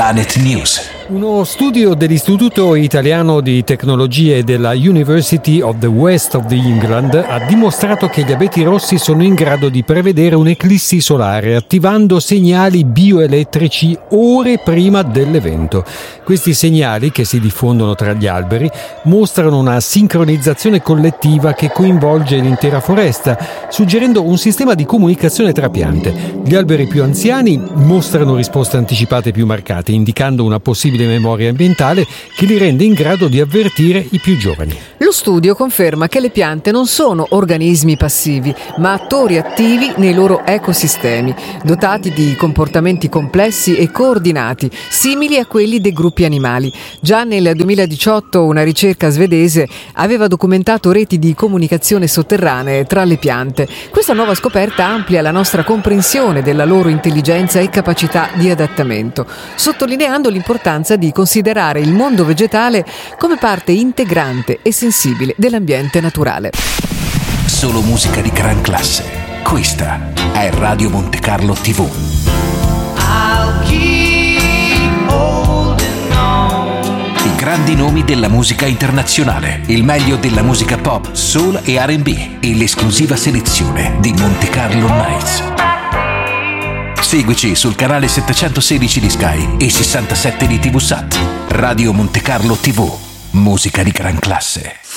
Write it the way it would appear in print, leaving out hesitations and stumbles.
Planet News. Uno studio dell'Istituto Italiano di Tecnologie della University of the West of England ha dimostrato che gli abeti rossi sono in grado di prevedere un'eclissi solare, attivando segnali bioelettrici ore prima dell'evento. Questi segnali, che si diffondono tra gli alberi, mostrano una sincronizzazione collettiva che coinvolge l'intera foresta, suggerendo un sistema di comunicazione tra piante. Gli alberi più anziani mostrano risposte anticipate più marcate, indicando una possibile memoria ambientale che li rende in grado di avvertire i più giovani. Lo studio conferma che le piante non sono organismi passivi, ma attori attivi nei loro ecosistemi, dotati di comportamenti complessi e coordinati, simili a quelli dei gruppi animali. Già nel 2018 una ricerca svedese aveva documentato reti di comunicazione sotterranee tra le piante. Questa nuova scoperta amplia la nostra comprensione della loro intelligenza e capacità di adattamento, sottolineando l'importanza di considerare il mondo vegetale come parte integrante e sensibile dell'ambiente naturale. Solo musica di gran classe. Questa è Radio Monte Carlo TV. I grandi nomi della musica internazionale, il meglio della musica pop, soul e R&B e l'esclusiva selezione di Monte Carlo Nights. Seguici sul canale 716 di Sky e 67 di TV Sat. Radio Monte Carlo TV. Musica di gran classe.